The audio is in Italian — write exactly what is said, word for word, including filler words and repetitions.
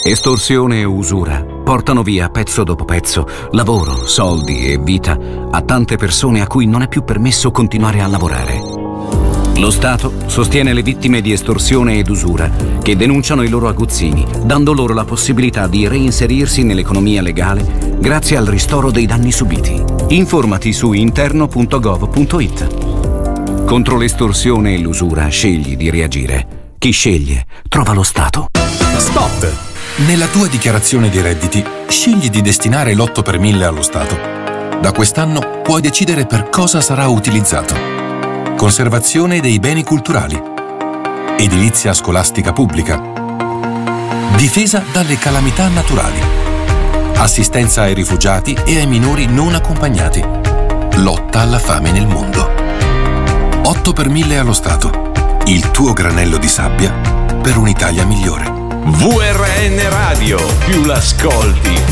Estorsione e usura portano via pezzo dopo pezzo lavoro, soldi e vita a tante persone a cui non è più permesso continuare a lavorare. Lo Stato sostiene le vittime di estorsione ed usura che denunciano i loro aguzzini, dando loro la possibilità di reinserirsi nell'economia legale grazie al ristoro dei danni subiti. Informati su interno punto gov punto it. Contro l'estorsione e l'usura scegli di reagire. Chi sceglie trova lo Stato. Spot! Nella tua dichiarazione di redditi scegli di destinare l'otto per mille allo Stato. Da quest'anno puoi decidere per cosa sarà utilizzato. Conservazione dei beni culturali, edilizia scolastica pubblica, difesa dalle calamità naturali, assistenza ai rifugiati e ai minori non accompagnati, lotta alla fame nel mondo. otto per mille allo Stato, il tuo granello di sabbia per un'Italia migliore. V R N Radio, più l'ascolti